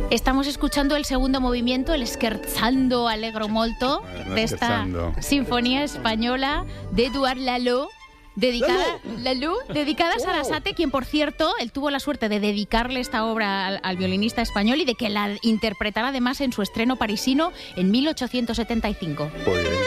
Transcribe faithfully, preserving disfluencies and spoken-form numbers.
Estamos escuchando el segundo movimiento, el Scherzando Allegro Molto, no de esta scherzando. sinfonía española de Édouard Lalo, dedicada, Lalo, dedicada a Sarasate, quien, por cierto, él tuvo la suerte de dedicarle esta obra al, al violinista español y de que la interpretara además en su estreno parisino en mil ochocientos setenta y cinco. Muy bien.